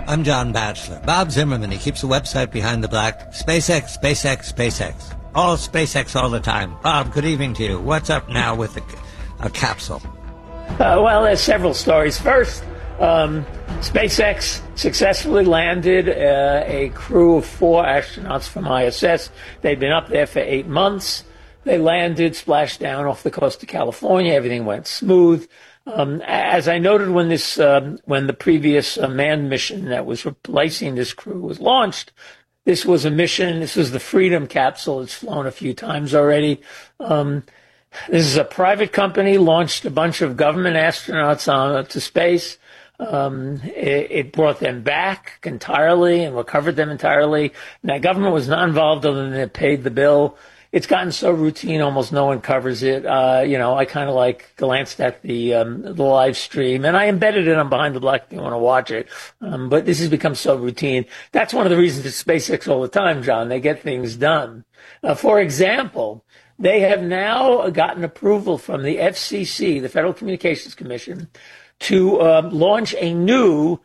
I'm John Batchelor. Bob Zimmerman, he keeps a website behind the black. SpaceX, SpaceX, SpaceX. All SpaceX all the time. Bob, good evening to you. What's up now with a capsule? Well, there's several stories. First, SpaceX successfully landed a crew of 4 astronauts from ISS. They'd been up there for 8 months. They landed, splashed down off the coast of California. Everything went smooth. As I noted when the previous manned mission that was replacing this crew was launched, this was a mission. This was the Freedom capsule. It's flown a few times already. This is a private company, launched a bunch of government astronauts to space. It brought them back entirely and recovered them entirely. And the government was not involved other than it paid the bill. It's gotten so routine, almost no one covers it. I kind of glanced at the live stream, and I embedded it on Behind the Black if you want to watch it. But this has become so routine. That's one of the reasons it's SpaceX all the time, John. They get things done. For example, they have now gotten approval from the FCC, the Federal Communications Commission, to launch a new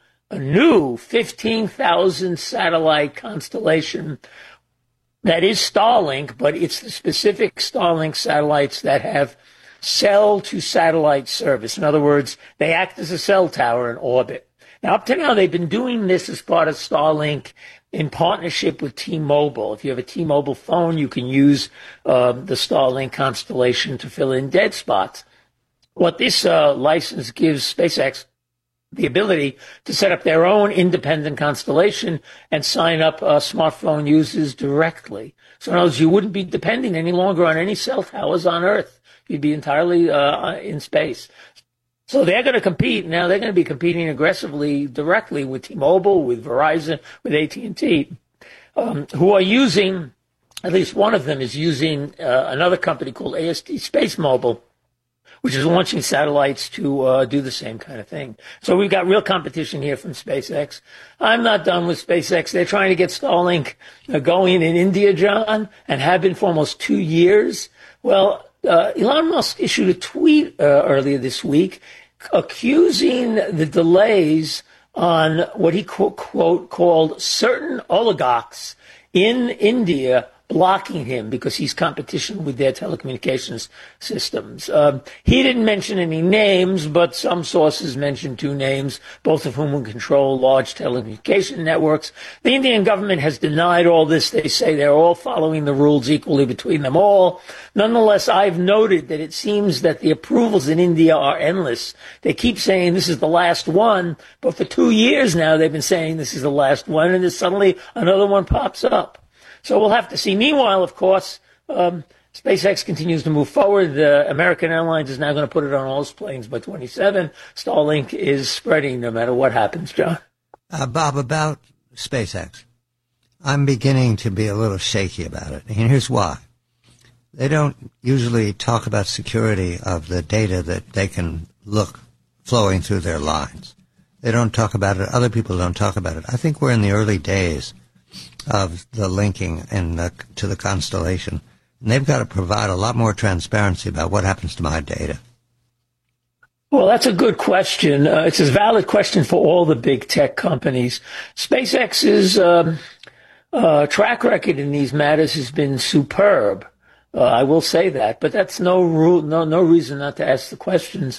15,000 satellite constellation. That is Starlink, but it's the specific Starlink satellites that have cell-to-satellite service. In other words, they act as a cell tower in orbit. Now, up to now, they've been doing this as part of Starlink in partnership with T-Mobile. If you have a T-Mobile phone, you can use the Starlink constellation to fill in dead spots. What this license gives SpaceX the ability to set up their own independent constellation and sign up smartphone users directly. So in other words, you wouldn't be depending any longer on any cell towers on Earth. You'd be entirely in space. So they're going to compete. Now they're going to be competing aggressively directly with T-Mobile, with Verizon, with AT&T, who are using, at least one of them is using another company called AST SpaceMobile, which is launching satellites to do the same kind of thing. So we've got real competition here from SpaceX. I'm not done with SpaceX. They're trying to get Starlink going in India, John, and have been for almost 2 years. Well, Elon Musk issued a tweet earlier this week accusing the delays on what he quote called certain oligarchs in India blocking him because he's competition with their telecommunications systems. He didn't mention any names, but some sources mentioned 2 names, both of whom control large telecommunication networks. The Indian government has denied all this. They say they're all following the rules equally between them all. Nonetheless, I've noted that it seems that the approvals in India are endless. They keep saying this is the last one, but for 2 years now they've been saying this is the last one, and then suddenly another one pops up. So we'll have to see. Meanwhile, of course, SpaceX continues to move forward. American Airlines is now going to put it on all its planes by 2027. Starlink is spreading no matter what happens, John. Bob, about SpaceX, I'm beginning to be a little shaky about it. And here's why. They don't usually talk about security of the data that they can look flowing through their lines. They don't talk about it. Other people don't talk about it. I think we're in the early days of the linking to the constellation. And they've got to provide a lot more transparency about what happens to my data. Well, that's a good question. It's a valid question for all the big tech companies. SpaceX's track record in these matters has been superb. I will say that, but that's no reason not to ask the questions.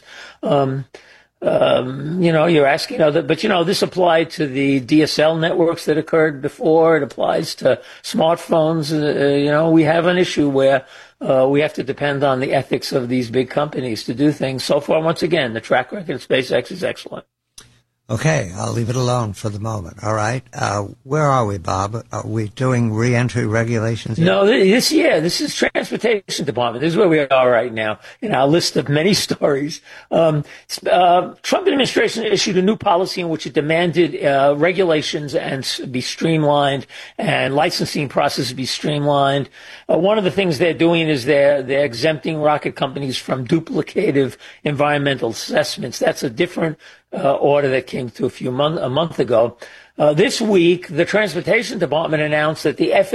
You're asking but this applied to the DSL networks that occurred before. It applies to smartphones. We have an issue where we have to depend on the ethics of these big companies to do things. So far, once again, the track record of SpaceX is excellent. Okay, I'll leave it alone for the moment. All right. Where are we, Bob? Are we doing re-entry regulations yet? No, this is Transportation Department. This is where we are right now in our list of many stories. Trump administration issued a new policy in which it demanded regulations and be streamlined and licensing processes be streamlined. One of the things they're doing is they're exempting rocket companies from duplicative environmental assessments. That's a different order that came through a month ago. This week, the Transportation Department announced that the FAA